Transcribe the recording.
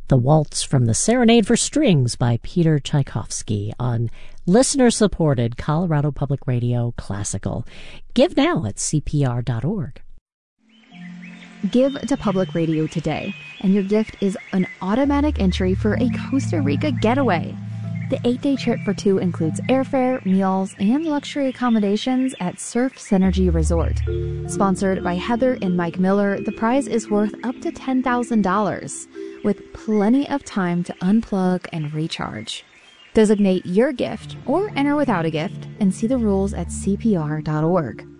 The Waltz from the Serenade for Strings by Peter Tchaikovsky on listener-supported Colorado Public Radio Classical. Give now at CPR.org. Give to Public Radio today, and your gift is an automatic entry for a Costa Rica getaway. The 8-day trip for two includes airfare, meals, and luxury accommodations at Surf Synergy Resort. Sponsored by Heather and Mike Miller, the prize is worth up to $10,000, with plenty of time to unplug and recharge. Designate your gift or enter without a gift and see the rules at CPR.org.